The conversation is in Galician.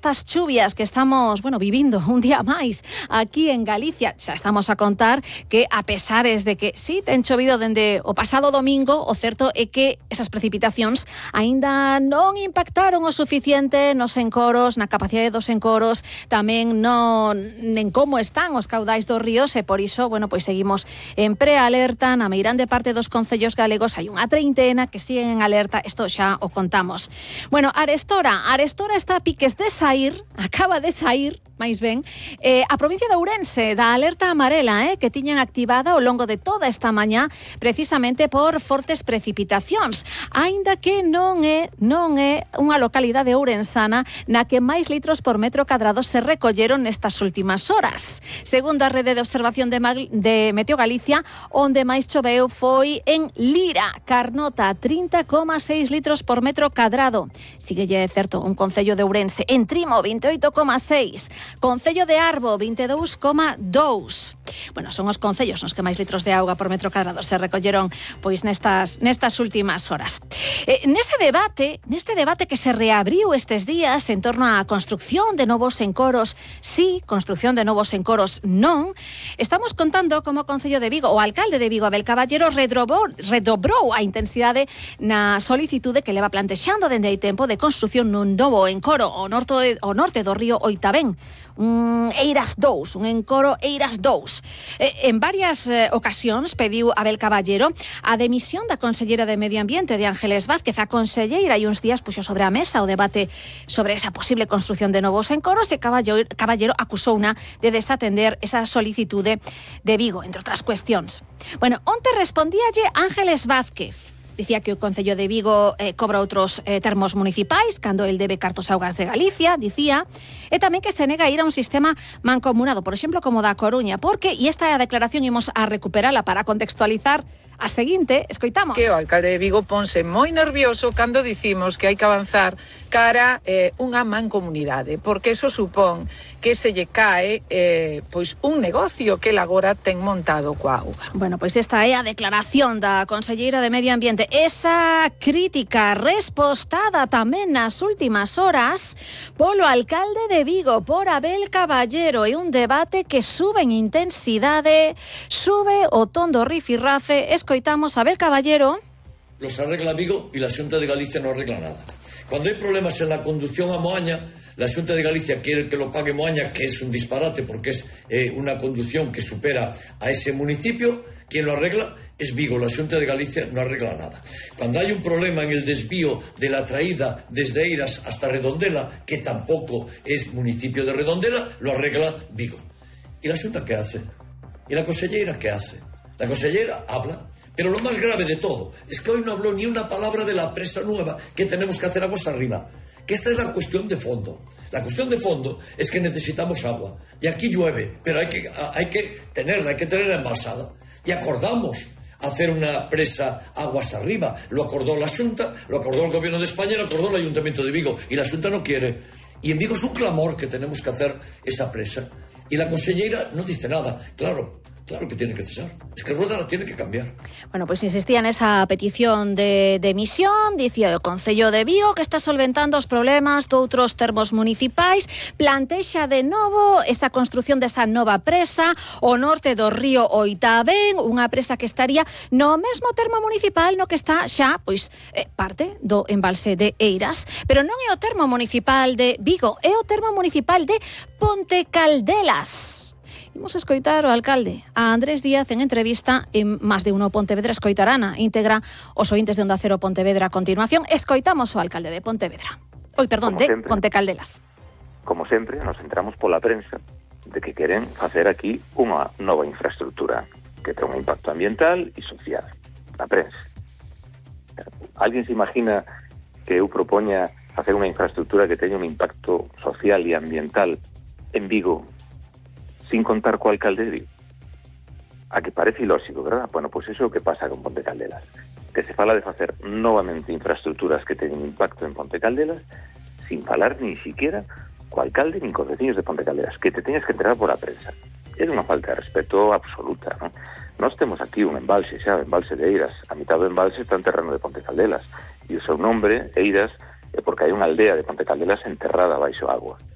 estas chuvias que estamos, vivindo un día máis aquí en Galicia. Xa estamos a contar que, a pesares de que sí, ten chovido dende o pasado domingo, o certo é que esas precipitacións aínda non impactaron o suficiente nos encoros, na capacidade dos encoros, tamén en como están os caudais dos ríos, e por iso, pois seguimos en prealerta. Na meirande parte dos concellos galegos hai unha treintena que siguen en alerta, isto xa o contamos. Arestora está a piques de sair, acaba de sair, máis ben, a provincia de Ourense da alerta amarela, que tiñan activada ao longo de toda esta mañá, precisamente por fortes precipitacións, aínda que non é unha localidade ourensana na que máis litros por metro cadrado se recolleron nestas últimas horas. Segundo a rede de observación de Meteo Galicia, onde máis choveu foi en Lira, Carnota, 30,6 litros por metro cadrado. Síguelle, certo, un concello de Ourense, en Trimo, 28,6. Concello de Arbo, 22,2. Son os concellos nos que máis litros de auga por metro cadrado se recolleron pois nestas últimas horas. Neste debate que se reabriu estes días en torno á construcción de novos encoros, sí, construcción de novos encoros, non, estamos contando como o Concello de Vigo, o alcalde de Vigo, Abel Caballero, redobrou a intensidade na solicitude que leva plantexando dende hai tempo de construcción nun novo encoro ao norte do río Oitabén, un Eiras 2, un encoro Eiras 2. En varias ocasións pediu Abel Caballero a demisión da conselleira de Medio Ambiente, de Ángeles Vázquez. A conselleira hai uns días puxo sobre a mesa o debate sobre esa posible construcción de novos encoros, e Caballero acusouna de desatender esa solicitude de Vigo, entre outras cuestións. Onte respondíalle Ángeles Vázquez. Dicía que o Concello de Vigo cobra outros termos municipais cando el debe cartos augas de Galicia, dicía, e tamén que se nega a ir a un sistema mancomunado, por exemplo, como da Coruña, porque, e esta é a declaración, imos a recuperala para contextualizar a seguinte, escoitamos. Que o alcalde de Vigo ponse moi nervioso cando dicimos que hai que avanzar cara unha mancomunidade, porque eso supón que se lle cae pois un negocio que el agora ten montado coa auga. Pois esta é a declaración da conselleira de Medio Ambiente. Esa crítica respostada tamén nas últimas horas polo alcalde de Vigo, por Abel Caballero, e un debate que sube en intensidade, sube o ton do rifirrafe. Escoitamos a Abel Caballero. Los arregla Vigo y la Xunta de Galicia no arregla nada. Cuando hay problemas en la conducción a Moaña, la Xunta de Galicia quiere que lo pague Moaña, que es un disparate porque es una conducción que supera a ese municipio. Quien lo arregla es Vigo, la Xunta de Galicia no arregla nada. Cuando hay un problema en el desvío de la traída desde Eiras hasta Redondela, que tampoco es municipio de Redondela, lo arregla Vigo. ¿Y la Xunta qué hace? ¿Y la conselleira qué hace? La conselleira habla, pero lo más grave de todo es que hoy no habló ni una palabra de la presa nueva que tenemos que hacer aguas arriba. Que esta es la cuestión de fondo. La cuestión de fondo es que necesitamos agua. Y aquí llueve, pero hay que tenerla embalsada. Y acordamos hacer una presa aguas arriba. Lo acordó la Xunta, lo acordó el Gobierno de España, lo acordó el Ayuntamiento de Vigo. Y la Xunta no quiere. Y en Vigo es un clamor que tenemos que hacer esa presa. Y la conselleira no dice nada. Claro que tiene que cesar. Es que Rueda la tiene que cambiar. Pois insistía nesa petición de demisión. Dicía o Concello de Vigo que está solventando os problemas doutros termos municipais, plantexa de novo esa construción desa nova presa ao norte do río Oitabén, unha presa que estaría no mesmo termo municipal no que está xa, parte do embalse de Eiras, pero non é o termo municipal de Vigo, é o termo municipal de Pontecaldelas. Imos escoitar o alcalde, a Andrés Díaz, en entrevista en Más de Uno Pontevedra. Escoitarán íntegra os ointes de Onda Cero Pontevedra a continuación. Escoitamos o alcalde de Pontevedra. De Pontecaldelas. Como sempre, nos centramos pola prensa de que queren facer aquí unha nova infraestructura que ten un impacto ambiental e social. A prensa. Alguén se imagina que eu propoña facer unha infraestructura que teña un impacto social e ambiental en Vigo sin contar co alcalde de Vigo? A que parece ilóxico, verdad? Pois iso é o que pasa con Pontecaldelas, que se fala de facer novamente infraestructuras que teñen impacto en Pontecaldelas sin falar ni siquiera co alcalde nin cos veciños de Pontecaldelas, que te teñas que enterar por a prensa. É unha falta de respeto absoluta, non? Nós temos aquí un embalse xa, o embalse de Eiras. A mitad do embalse está en terreno de Pontecaldelas, e o seu nombre, Eiras, é porque hai unha aldea de Pontecaldelas enterrada baixo agua.